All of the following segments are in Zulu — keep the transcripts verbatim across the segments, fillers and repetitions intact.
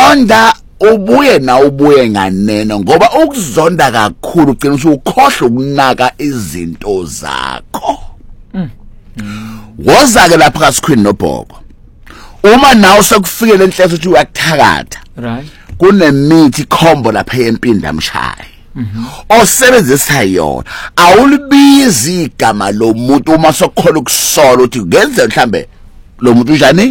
zonda ubuye na ubuye nganeno ngoba ukuzonda kakhulu ugcina usukhohle ukunaka izinto zakho. Mm. Woza ke lapha kaSqueen noBhoko. Uma nawe sekufikele enhleso uthi uyakuthakatha. Right. Kunemithi khombo lapha empinda mshayi. Mhm. Osebenzisa yona awulibizi igama lomuntu uma sokukhola ukusola uthi ngenze mhlambe lo muntu njani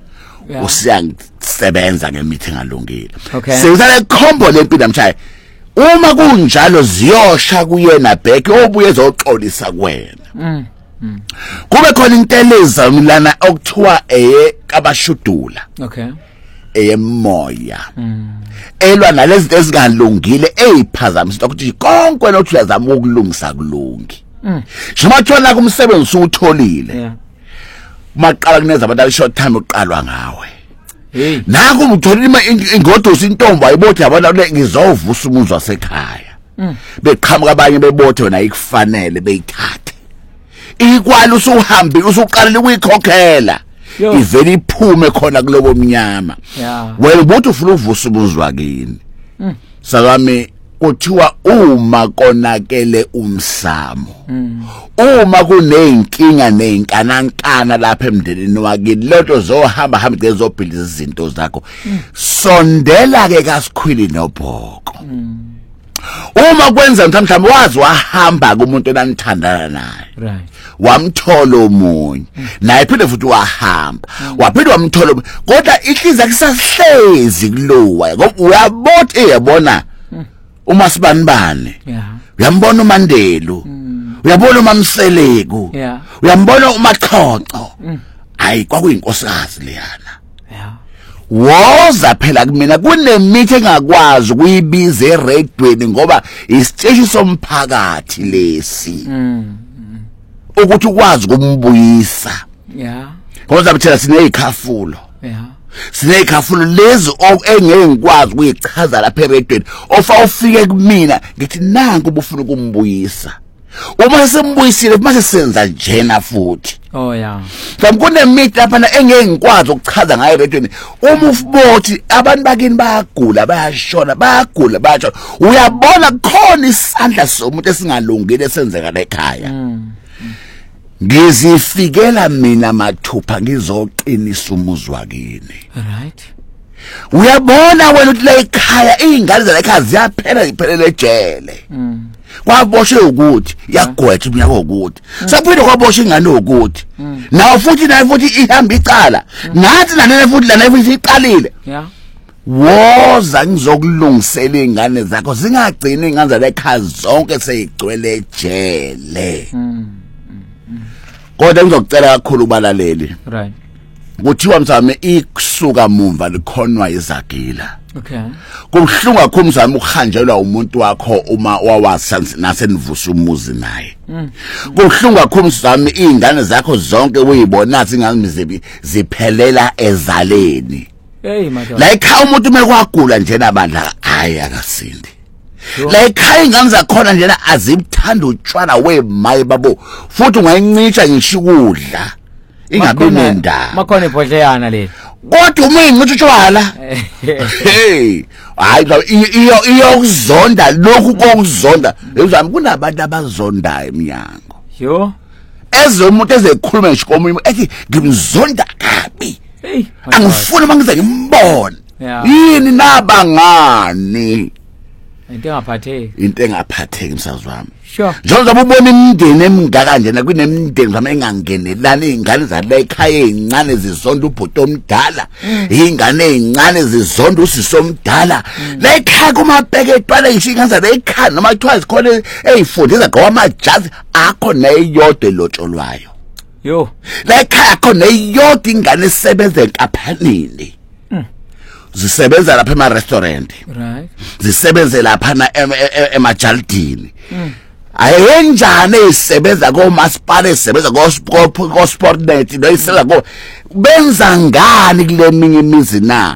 usiyasebenza ngemithi engalungile. Sewusale khombo lempinda mshayi uma kunjalo ziyosha kuyena bheke obuye ezoxolisa kuwena. Mm. Kube khona inteleza milana okuthiwa eye kabashudula. Okay. Eyemoya. Mm. Elwa nalezi zinto ezingalungile eziphazamisa ukuthi konke nothi uyazama ukulungisa kulungi. Mm. Shimathola kumsebenzi utholile. Yeah. Maqala kuneza abantu abashort time uqalwa ngawe. Hey. Naku umtholile ingodosi intombi ayibothi abantu le ngizovusa umuzi wasekhaya. Mm. Beqhamuka abanye bebothe wena ikufanele beyithathe. Ikwali usuhambi usuqalile ukuyikhokhela. Iveli iphume khona kulobo mnyama. Yeah. Wena ubuthi ufuna uvusa umuzi wakini. Mm. Sakami kuthiwa uma konakele umsamo. Mm. Uma kuneyinkinga neyinkanankana lapha emndenini wakini lento zohamba hamba ngezobhilisa izinto zakho. Mm. Sondela ke kaSqueen noBhoko. Mm. Uma kwenza mhlawumbe wazi wahamba kumuntu enanithandana naye. Right. Wamthola omunye naye phinde futhi wahamba waphinde wamthola kodwa ihliziyo akusahlezi kulowa ngoba uyabothi uyabona uma sibanibane uyambona uMandelo uyabona uMamseleko uyambona uMaxhoxho hayi kwakuyinkosikazi leyana. Yeah. Woza phela kumina kunemithi engakwazi ukuyibiza eradweni ngoba isiteshi somphakathi lesi. Mm. Ukuthi ukwazi ukumbuyisa. Yeah. Ngoba thina sinezikhafulo. Yeah. Sinezikhafulo lezi engeke ngikwazi ukuyichaza lapha eredweni ofa ufike kumina ngithi nanku ubufuna ukumbuyisa. Uma sembuyisile mase senza njena futhi. Oh yeah. Mhlawumbe kunemithi lapha engeke ngikwazi ukuchaza ngayo eredweni. Uma ufubothi abantu bakini bayagula bayashona bayagula bayashona. Uyabona khona isandla somuntu esingalungile esenzeka la ekhaya. Mm. Ngizifikela mina mathupha ngizoqinisa umuzi wakini. Right. Uyabona wena ukuthi la ekhaya izingane zala ekhaya ziyaphela ziphelele ejele. Mm. Kwaboshwe ukuthi yagwetha umnyaka ukuthi. Saphinde kwaboshwe ingane ukuthi. Nawo futhi nayo futhi ihamba icala. Nathi nanene futhi lana futhi iqalile. Yeah. Woza ngizokulungisela izingane zakho zingagcini ingane zala ekhaya zonke seyigcwele ejele. Mm. Kodwa ngizocela kakhulu kubalaleli. Right. Kuthiwa mzame ikusuka mumva likhonwa izagila. Okay. Kubhlungu kakhulu mzame ukuhanjelwa umuntu wakho uma wawasansi nasenivusa umuzi naye. Mm. Kubhlungu kakhulu mzame izingane zakho zonke uyibona singamizibi ziphelela ezaleni. Hey madod. La ekhaya umuntu mekwagula nje nabandla hayi akasindi. La ekhaya ingane zakhona nje azimthanda utshwala wemayi babo futhi ungayincisha ngisho ukudla ingabe nendaba makhona ibhodleyana le kodwa uma ingithi utshwala hey hayi iyo iyo ukuzonda lokhu kokuzonda uzami kunabantu abazondayo eminyango yo ezomuntu ezekhuluma ngisho komunye ethi ngimzonda kabi hey angifuni mangize ngimbone yini nabangani into engaphatheki into engaphatheki msazi wami sure njengoba ubona imindeni emingaka njena kunemindeni zami engangenelani izingane zala ekhaya ezincane zizonda ubhuti omdala izingane ezincane zizonda usisi omdala la ekhaya kumabheke etwala ishinga zala ekhaya noma kuthiwa izikhole ezifundisa ngoba amajazi akho neyodwa elotsholwayo yo la ekhaya akho neyodwa ingane esebenza enkaphanini zisebenza lapha ema restaurant right zisebenze lapha na emajaldini ayenjani esebenza ko masipala esebenza ko sportnet noyisela ko benza ngani kule minye imizi na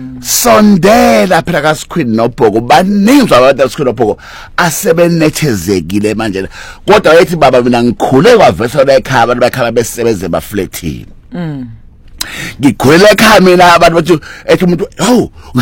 sondela phela kaSqueen noBhoko baningi abantu kaSqueen noBhoko asebenethezekile manje kodwa yethi baba mina ngikhule kwavesa la ekhaya abantu bakhaba besebenze ba flatini ngikhulele ekhaya mina abantu bathi ethi umuntu hawu